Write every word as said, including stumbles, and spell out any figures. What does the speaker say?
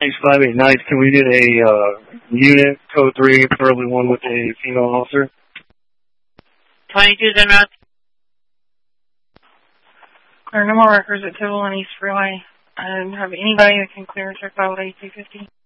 Thanks, five eight Nights. Can we get a uh, unit, code three, preferably one with a female officer? twenty-two, Zenroute. There are no more records at Tibble and East Freeway. I don't have anybody that can clear a check file with eighty-two fifty.